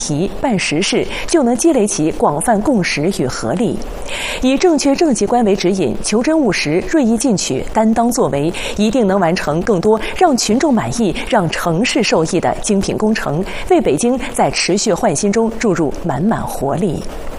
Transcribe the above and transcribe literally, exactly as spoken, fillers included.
题办实事，就能积累起广泛共识与合力。以正确政绩观为指引，求真务实，锐意进取，担当作为，一定能完成更多让群众满意、让城市受益的精品工程，为北京在持续焕新中注入满满活力。